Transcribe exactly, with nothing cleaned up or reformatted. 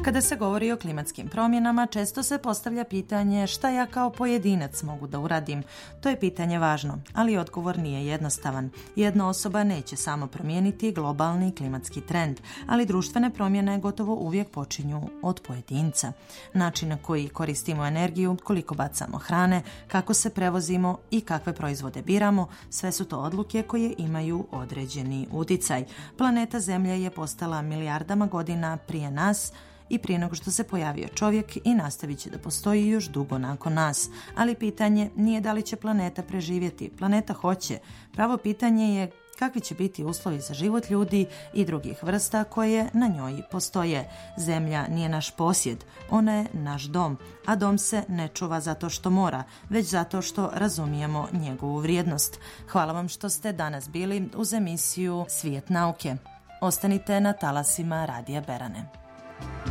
Kada se govori o klimatskim promjenama, često se postavlja pitanje šta ja kao pojedinac mogu da uradim. To je pitanje važno, ali odgovor nije jednostavan. Jedna osoba neće samo promijeniti globalni klimatski trend, ali društvene promjene gotovo uvijek počinju od pojedinca. Način na koji koristimo energiju, koliko bacamo hrane, kako se prevozimo i kakve proizvode biramo, sve su to odluke koje imaju određeni uticaj. Planeta Zemlja je postala milijardama godina prije nas i prije nego što se pojavio čovjek i nastavit će da postoji još dugo nakon nas. Ali pitanje nije da li će planeta preživjeti. Planeta hoće. Pravo pitanje je kakvi će biti uslovi za život ljudi i drugih vrsta koje na njoj postoje. Zemlja nije naš posjed, ona je naš dom, a dom se ne čuva zato što mora, već zato što razumijemo njegovu vrijednost. Hvala vam što ste danas bili uz emisiju Svijet nauke. Ostanite na talasima Radija Berane.